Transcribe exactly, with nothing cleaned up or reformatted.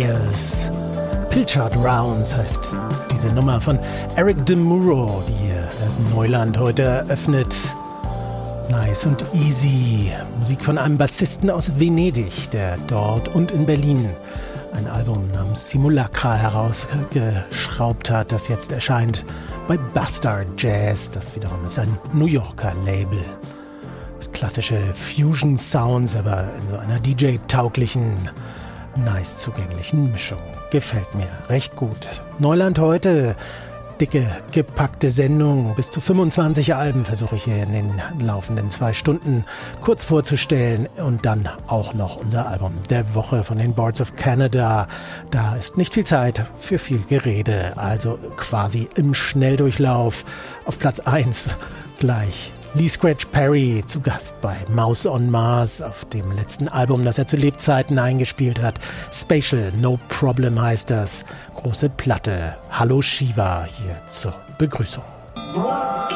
Wales. Pilchard Rounds heißt diese Nummer von Eric DeMuro, die hier das Neuland heute eröffnet. Nice und easy. Musik von einem Bassisten aus Venedig, der dort und in Berlin ein Album namens Simulacra herausgeschraubt hat, das jetzt erscheint bei Bastard Jazz. Das wiederum ist ein New Yorker Label. Klassische Fusion Sounds, aber in so einer D J-tauglichen, nice zugänglichen Mischung. Gefällt mir recht gut. Neuland heute, dicke, gepackte Sendung. Bis zu fünfundzwanzig Alben versuche ich hier in den laufenden zwei Stunden kurz vorzustellen. Und dann auch noch unser Album der Woche von den Boards of Canada. Da ist nicht viel Zeit für viel Gerede, also quasi im Schnelldurchlauf. Auf Platz eins gleich Lee Scratch Perry zu Gast bei Mouse on Mars auf dem letzten Album, das er zu Lebzeiten eingespielt hat. Spatial No Problem heißt das. Große Platte. Hallo Shiva hier zur Begrüßung.